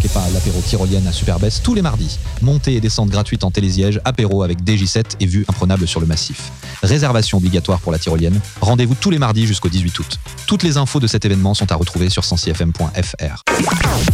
manquez pas l'apéro tyrolienne à Superbès tous les mardis. Montée et descente gratuite en télésiège, apéro avec DJ7 et vue imprenable sur le massif. Réservation obligatoire pour la tyrolienne. Rendez-vous tous les mardis jusqu'au 18 août. Toutes les infos de cet événement sont à retrouver sur 106fm.fr.